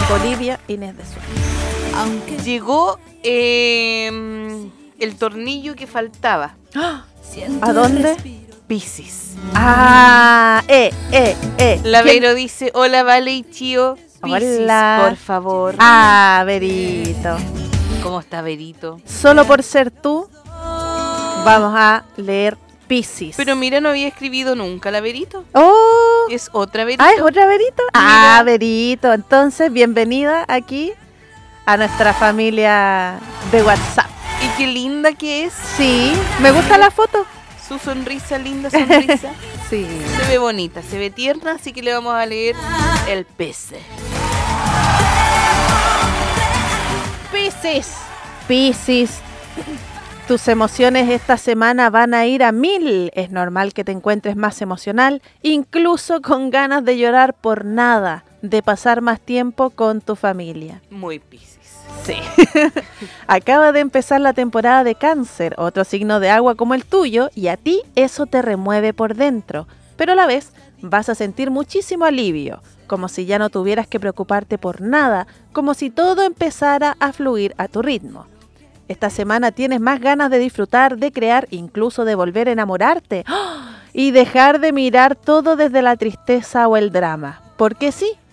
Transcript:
Bolivia, Inés de Sueño. Llegó el tornillo que faltaba. ¿A dónde? Piscis. La Vero dice, hola Vale y Chío. Piscis, Hola. por favor. Verito. ¿Cómo está Verito? Solo por ser tú, vamos a leer Piscis. Pero mira, no había escribido nunca la Verito. ¡Oh! Es otra Verito. ¿Es otra Verito? Mira. Verito. Entonces, bienvenida aquí a nuestra familia de WhatsApp. Y qué linda que es. Sí, me gusta la foto. Su sonrisa, linda sonrisa. Sí. Se ve bonita, se ve tierna, así que le vamos a leer el PC. Piscis, tus emociones esta semana van a ir a 1000. Es normal que te encuentres más emocional, incluso con ganas de llorar por nada, de pasar más tiempo con tu familia. Muy Piscis. Sí. Acaba de empezar la temporada de Cáncer, otro signo de agua como el tuyo, y a ti eso te remueve por dentro, pero a la vez vas a sentir muchísimo alivio, como si ya no tuvieras que preocuparte por nada, como si todo empezara a fluir a tu ritmo. Esta semana tienes más ganas de disfrutar, de crear, incluso de volver a enamorarte y dejar de mirar todo desde la tristeza o el drama. Porque sí,